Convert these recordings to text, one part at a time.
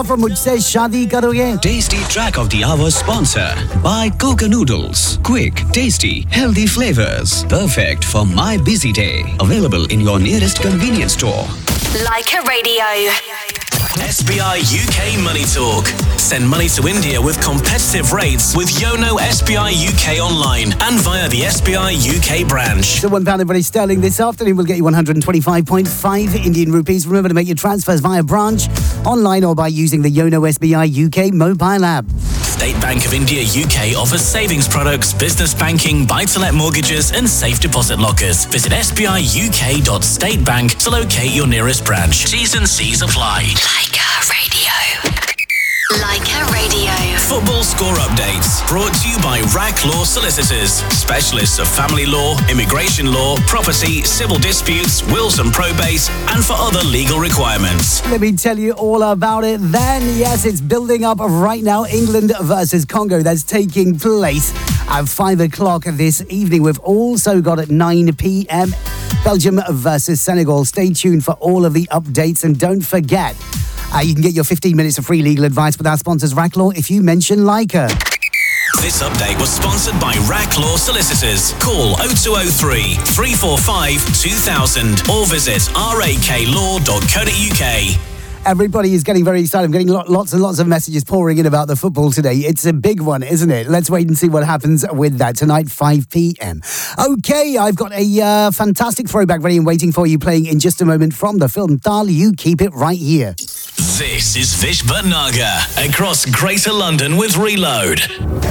मुझसे शादी करोगे? Tasty Track of the Hour sponsor by Coca Noodles. Quick, tasty, healthy flavors. Perfect for my busy day. Available in your nearest convenience store. Like a radio. SBI UK Money Talk. Send money to India with competitive rates with Yono SBI UK online and via the SBI UK branch. So £1 in British sterling this afternoon will get you 125.5 Indian rupees. Remember to make your transfers via branch, online or by using the Yono SBI UK mobile app. State Bank of India UK offers savings products, business banking, buy-to-let mortgages and safe deposit lockers. Visit sbiuk.statebank to locate your nearest branch. T's and C's apply. Like a radio. Like a radio. Football score updates brought to you by RAC Law Solicitors, specialists of family law, immigration law, property, civil disputes, wills and probate, and for other legal requirements. Let me tell you all about it then. Yes, it's building up right now. England versus Congo. That's taking place at 5 o'clock this evening. We've also got at 9 p.m. Belgium versus Senegal. Stay tuned for all of the updates and don't forget, you can get your 15 minutes of free legal advice with our sponsors RAC Law if you mention Leica. This update was sponsored by RAC Law Solicitors. Call 0203 345 2000 or visit raklaw.co.uk. Everybody is getting very excited. I'm getting lots and lots of messages pouring in about the football today. It's a big one, isn't it? Let's wait and see what happens with that tonight, 5 p.m. Okay, I've got a fantastic throwback ready and waiting for you, playing in just a moment from the film Tal. You keep it right here. This is Vish Bhatnagar across Greater London with Reload.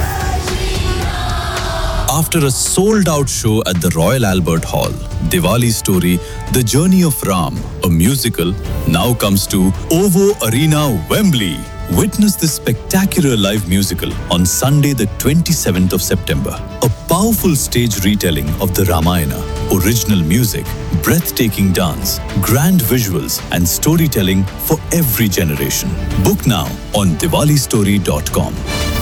After a sold-out show at the Royal Albert Hall, Diwali Story, The Journey of Ram, a musical, now comes to OVO Arena, Wembley. Witness this spectacular live musical on Sunday, the 27th of September. A powerful stage retelling of the Ramayana, original music, breathtaking dance, grand visuals, and storytelling for every generation. Book now on diwalistory.com.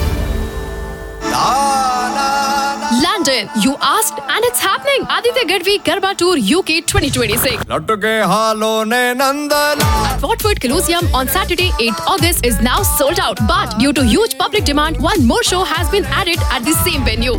London, you asked, and it's happening. Aditya Gadvi Garba Tour UK 2026. At Watford Colosseum on Saturday, 8th August is now sold out. But due to huge public demand, one more show has been added at the same venue.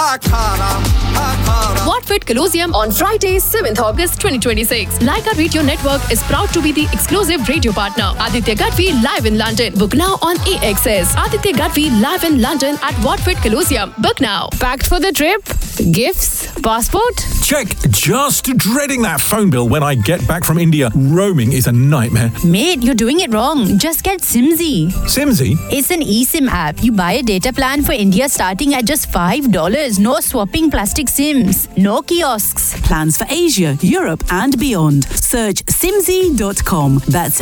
Watford Colosseum on Friday, 7th August 2026. Leica Radio Network is proud to be the exclusive radio partner. Aditya Gadvi live in London. Book now on AXS. Aditya Gadvi live in London at Watford Colosseum. Book now. Packed for the trip? Gifts? Passport? Check. Just dreading that phone bill when I get back from India. Roaming is a nightmare. Mate, you're doing it wrong. Just get Simzy. Simzy? It's an eSIM app. You buy a data plan for India starting at just $5. No swapping plastic SIMs. No kiosks. Plans for Asia, Europe and beyond. Search simzy.com. That's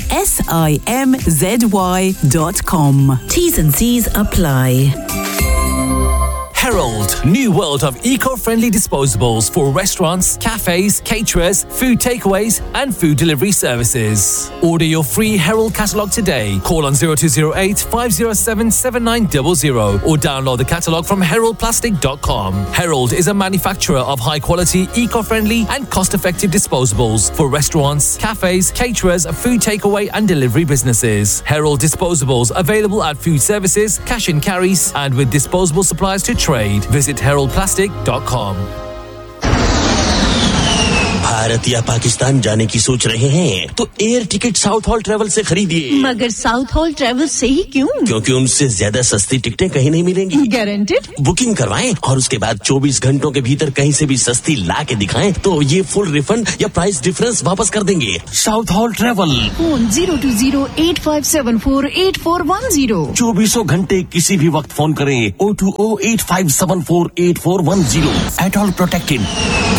SIMZY.com. T's and C's apply. Herald, new world of eco-friendly disposables for restaurants, cafes, caterers, food takeaways and food delivery services. Order your free Herald catalogue today. Call on 0208 507 7900 or download the catalogue from heraldplastic.com. Herald is a manufacturer of high-quality, eco-friendly and cost-effective disposables for restaurants, cafes, caterers, food takeaway and delivery businesses. Herald disposables available at food services, cash and carries and with disposable supplies to trade. Visit heraldplastic.com. Bharat या पाकिस्तान जाने की सोच रहे हैं तो air ticket south hall travel से खरीदिए। मगर साउथ हॉल ट्रैवल से ही क्यों? क्योंकि उनसे ज्यादा सस्ती टिकटें कहीं नहीं मिलेंगी। गारंटेड? बुकिंग करवाएं और उसके बाद 24 घंटों के भीतर कहीं से भी सस्ती ला के दिखाएं तो ये फुल रिफंड या प्राइस डिफरेंस वापस कर देंगे। South hall travel. फोन 020-8574-8410। 24 घंटे किसी भी वक्त फोन करें 020-8574-8410। At all protected.